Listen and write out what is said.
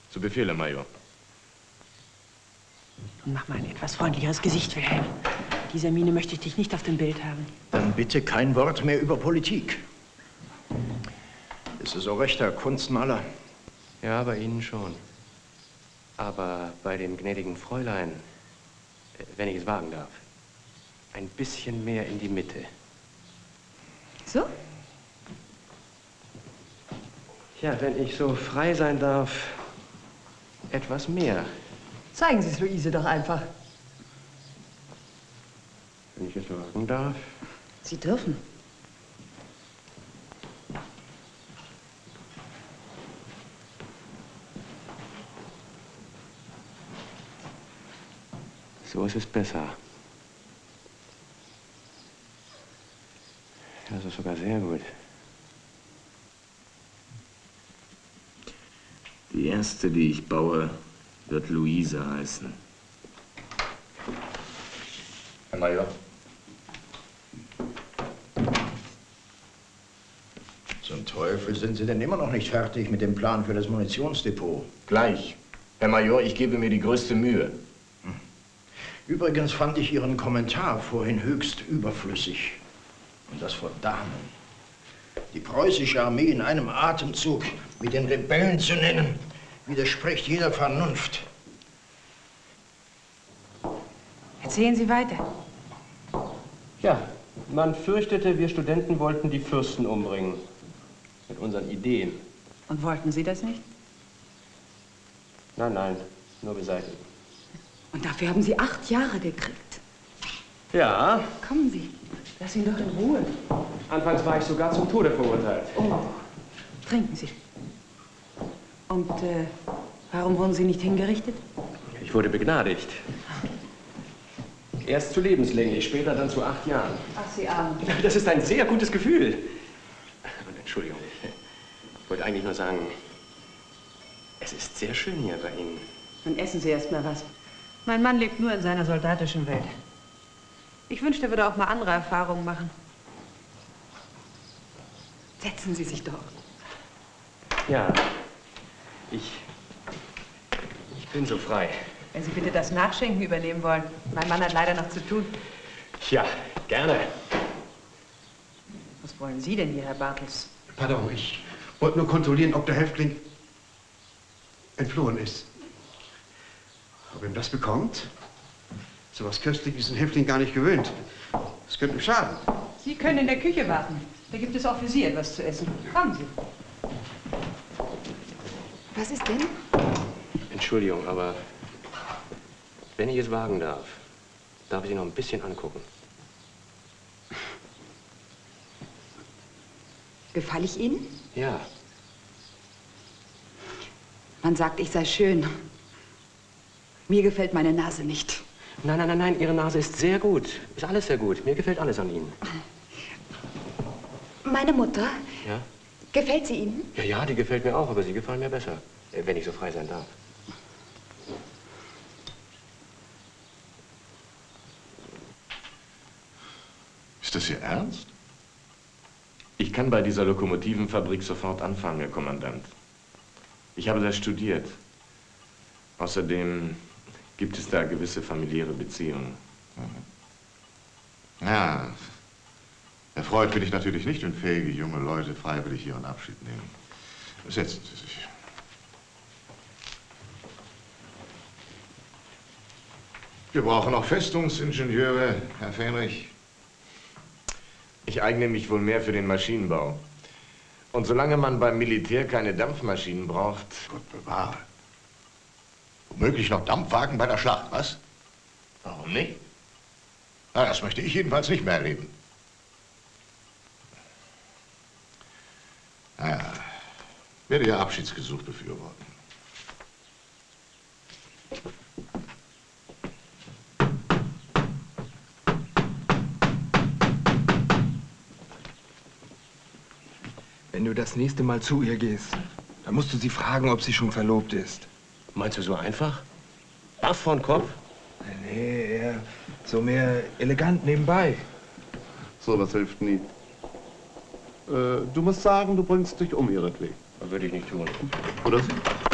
Zu Befehl, Herr Major. Nun mach mal ein etwas freundlicheres Gesicht, Wilhelm. Dieser Miene möchte ich dich nicht auf dem Bild haben. Dann bitte kein Wort mehr über Politik. Ist es so recht, Herr Kunstmaler? Ja, bei Ihnen schon. Aber bei dem gnädigen Fräulein, wenn ich es wagen darf, ein bisschen mehr in die Mitte. So? Ja, wenn ich so frei sein darf, etwas mehr. Zeigen Sie es Luise doch einfach. Wenn ich es wagen darf. Sie dürfen. So ist es besser. Ja, das ist sogar sehr gut. Die erste, die ich baue, wird Luise heißen. Herr Major. Zum Teufel sind Sie denn immer noch nicht fertig mit dem Plan für das Munitionsdepot? Gleich. Herr Major, ich gebe mir die größte Mühe. Übrigens fand ich Ihren Kommentar vorhin höchst überflüssig. Und das vor Damen. Die preußische Armee in einem Atemzug mit den Rebellen zu nennen, widerspricht jeder Vernunft. Erzählen Sie weiter. Ja, man fürchtete, wir Studenten wollten die Fürsten umbringen. Mit unseren Ideen. Und wollten Sie das nicht? Nein, nein, nur beseitigen. Und dafür haben Sie 8 Jahre gekriegt. Ja. Kommen Sie, lass ihn doch in Ruhe. Anfangs war ich sogar zum Tode verurteilt. Oh, trinken Sie. Und warum wurden Sie nicht hingerichtet? Ich wurde begnadigt. Erst zu lebenslänglich, später dann zu 8 Jahren. Ach, Sie Arme. Das ist ein sehr gutes Gefühl. Und Entschuldigung, ich wollte eigentlich nur sagen, es ist sehr schön hier bei Ihnen. Dann essen Sie erst mal was. Mein Mann lebt nur in seiner soldatischen Welt. Ich wünschte, er würde auch mal andere Erfahrungen machen. Setzen Sie sich doch. Ja, ich bin so frei. Wenn Sie bitte das Nachschenken übernehmen wollen. Mein Mann hat leider noch zu tun. Ja, gerne. Was wollen Sie denn hier, Herr Bartels? Pardon, ich wollte nur kontrollieren, ob der Häftling entflohen ist. Ob ihm das bekommt? So was Köstliches ist ein Häftling gar nicht gewöhnt. Das könnte ihm schaden. Sie können in der Küche warten. Da gibt es auch für Sie etwas zu essen. Kommen Sie. Was ist denn? Entschuldigung, aber wenn ich es wagen darf ich Sie noch ein bisschen angucken. Gefalle ich Ihnen? Ja. Man sagt, ich sei schön. Mir gefällt meine Nase nicht. Nein, nein, nein, nein, Ihre Nase ist sehr gut. Ist alles sehr gut. Mir gefällt alles an Ihnen. Meine Mutter? Ja? Gefällt sie Ihnen? Ja, ja, die gefällt mir auch, aber Sie gefallen mir besser. Wenn ich so frei sein darf. Ist das Ihr Ernst? Ich kann bei dieser Lokomotivenfabrik sofort anfangen, Herr Kommandant. Ich habe das studiert. Außerdem gibt es da gewisse familiäre Beziehungen. Ja, erfreut bin ich natürlich nicht, wenn fähige junge Leute freiwillig ihren Abschied nehmen. Setzen Sie sich. Wir brauchen auch Festungsingenieure, Herr Fähnrich. Ich eigne mich wohl mehr für den Maschinenbau. Und solange man beim Militär keine Dampfmaschinen braucht... Gott bewahre. Womöglich noch Dampfwagen bei der Schlacht, was? Warum nicht? Na, das möchte ich jedenfalls nicht mehr erleben. Naja, werde Ihr Abschiedsgesuch befürworten. Wenn du das nächste Mal zu ihr gehst, dann musst du sie fragen, ob sie schon verlobt ist. Meinst du so einfach? Ach, von Kopf? Nee, eher so mehr elegant nebenbei. So was hilft nie. Du musst sagen, du bringst dich um ihretwegen. Das würde ich nicht tun. Oder sie?